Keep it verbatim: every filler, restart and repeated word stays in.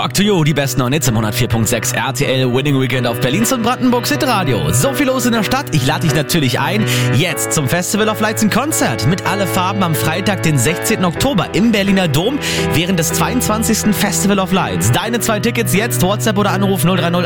Rock to You, die besten neuen Hits im hundertvier Komma sechs R T L Winning Weekend auf Berlins und Brandenburgs Hitradio. So viel los in der Stadt, ich lade dich natürlich ein, jetzt zum Festival of Lights ein Konzert mit Alle Farben am Freitag, den sechzehnten Oktober im Berliner Dom während des zweiundzwanzigsten Festival of Lights. Deine zwei Tickets jetzt, WhatsApp oder Anruf null drei null